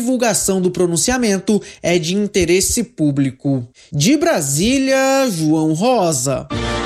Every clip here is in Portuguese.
divulgação do pronunciamento é de interesse público. De Brasília, João Rosa.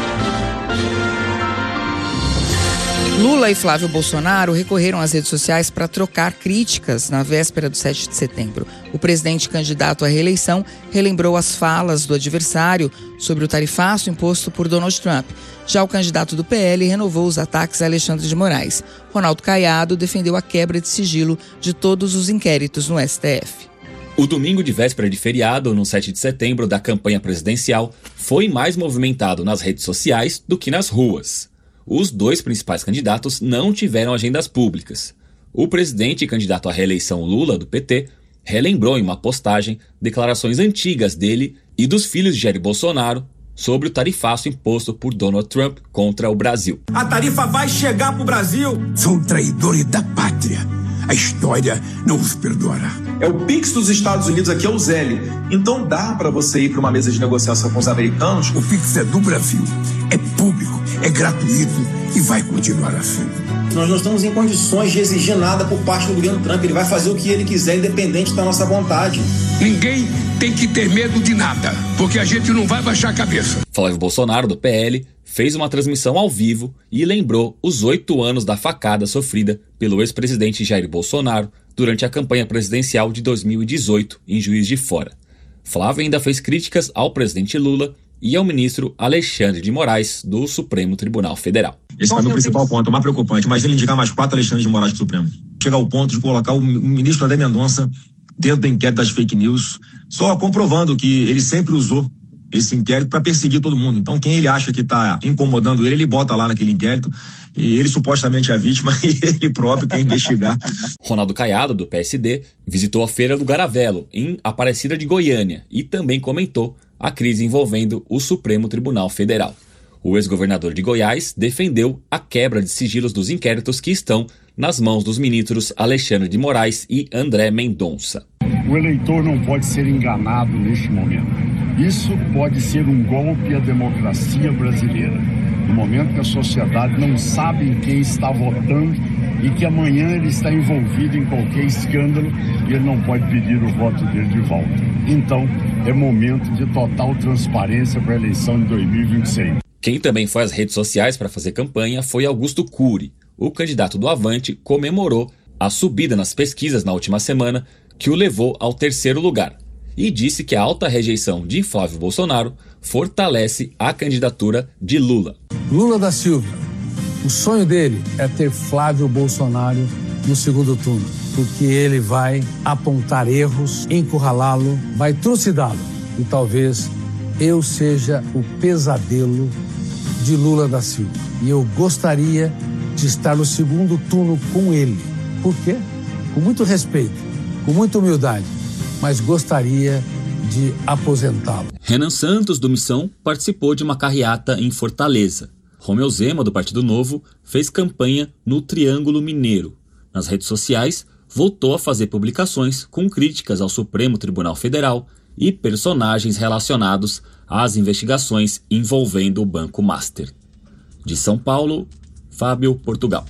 Lula e Flávio Bolsonaro recorreram às redes sociais para trocar críticas na véspera do 7 de setembro. O presidente candidato à reeleição relembrou as falas do adversário sobre o tarifaço imposto por Donald Trump. Já o candidato do PL renovou os ataques a Alexandre de Moraes. Ronaldo Caiado defendeu a quebra de sigilo de todos os inquéritos no STF. O domingo de véspera de feriado, no 7 de setembro da campanha presidencial, foi mais movimentado nas redes sociais do que nas ruas. Os dois principais candidatos não tiveram agendas públicas. O presidente e candidato à reeleição Lula, do PT, relembrou em uma postagem declarações antigas dele e dos filhos de Jair Bolsonaro sobre o tarifaço imposto por Donald Trump contra o Brasil. A tarifa vai chegar pro Brasil. São traidores da pátria. A história não os perdoará. É o Pix dos Estados Unidos, aqui é o Zélio. Então dá para você ir para uma mesa de negociação com os americanos? O Pix é do Brasil, é público, é gratuito e vai continuar assim. Nós não estamos em condições de exigir nada por parte do governo Trump. Ele vai fazer o que ele quiser, independente da nossa vontade. Ninguém tem que ter medo de nada, porque a gente não vai baixar a cabeça. Flávio Bolsonaro, do PL, fez uma transmissão ao vivo e lembrou os 8 anos da facada sofrida pelo ex-presidente Jair Bolsonaro durante a campanha presidencial de 2018 em Juiz de Fora. Flávio ainda fez críticas ao presidente Lula e ao ministro Alexandre de Moraes, do Supremo Tribunal Federal. Esse é o meu principal ponto, o mais preocupante. Imagina ele indicar mais 4 Alexandres de Moraes do Supremo. Chegar ao ponto de colocar o ministro André Mendonça dentro do inquérito das fake news, só comprovando que ele sempre usou esse inquérito para perseguir todo mundo. Então, quem ele acha que está incomodando ele bota lá naquele inquérito, e ele supostamente é a vítima e ele próprio quer investigar. Ronaldo Caiado, do PSD, visitou a Feira do Garavelo, em Aparecida de Goiânia, e também comentou a crise envolvendo o Supremo Tribunal Federal. O ex-governador de Goiás defendeu a quebra de sigilos dos inquéritos que estão nas mãos dos ministros Alexandre de Moraes e André Mendonça. O eleitor não pode ser enganado neste momento. Isso pode ser um golpe à democracia brasileira. No momento que a sociedade não sabe em quem está votando e que amanhã ele está envolvido em qualquer escândalo e ele não pode pedir o voto dele de volta. Então, é momento de total transparência para a eleição de 2026. Quem também foi às redes sociais para fazer campanha foi Augusto Cury. O candidato do Avante comemorou a subida nas pesquisas na última semana, que o levou ao 3º lugar, e disse que a alta rejeição de Flávio Bolsonaro fortalece a candidatura de Lula. Lula da Silva, o sonho dele é ter Flávio Bolsonaro no segundo turno, porque ele vai apontar erros, encurralá-lo, vai trucidá-lo, e talvez eu seja o pesadelo de Lula da Silva. E eu gostaria de estar no segundo turno com ele. Por quê? Com muito respeito, com muita humildade, mas gostaria de aposentá-lo. Renan Santos, do Missão, participou de uma carreata em Fortaleza. Romeu Zema, do Partido Novo, fez campanha no Triângulo Mineiro. Nas redes sociais, voltou a fazer publicações com críticas ao Supremo Tribunal Federal e personagens relacionados às investigações envolvendo o Banco Master. De São Paulo, Fábio Portugal.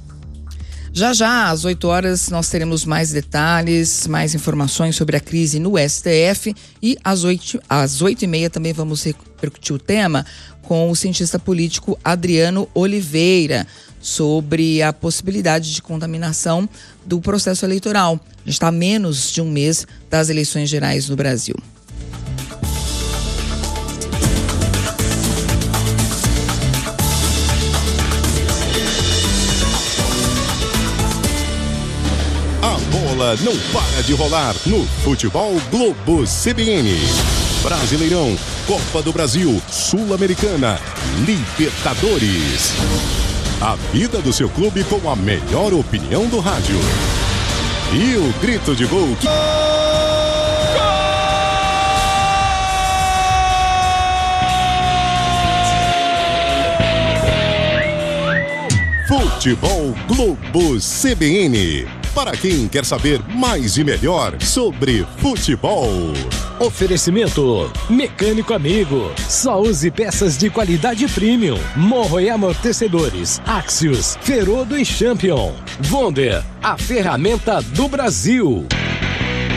Já, às 8 horas, nós teremos mais detalhes, mais informações sobre a crise no STF, e às 8h30 também vamos repercutir o tema com o cientista político Adriano Oliveira sobre a possibilidade de contaminação do processo eleitoral. A gente está a menos de um mês das eleições gerais no Brasil. Não para de rolar no Futebol Globo CBN. Brasileirão, Copa do Brasil, Sul-Americana, Libertadores. A vida do seu clube com a melhor opinião do rádio. E o grito de gol que... Futebol Globo CBN. Para quem quer saber mais e melhor sobre futebol. Oferecimento Mecânico Amigo. Só use peças de qualidade premium. Morro e amortecedores. Axios, Ferodo e Champion. Wonder, a ferramenta do Brasil.